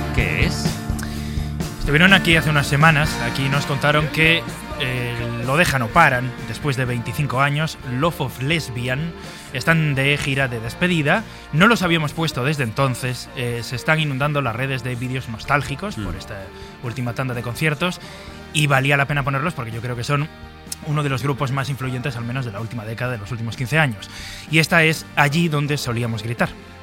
¿Qué es? Estuvieron aquí hace unas semanas, aquí nos contaron que lo dejan o paran después de 25 años. Love of Lesbian están de gira de despedida. No los habíamos puesto desde entonces. Se están inundando las redes de vídeos nostálgicos por esta última tanda de conciertos y valía la pena ponerlos porque yo creo que son uno de los grupos más influyentes, al menos de la última década, de los últimos 15 años. Y esta es Allí donde solíamos gritar.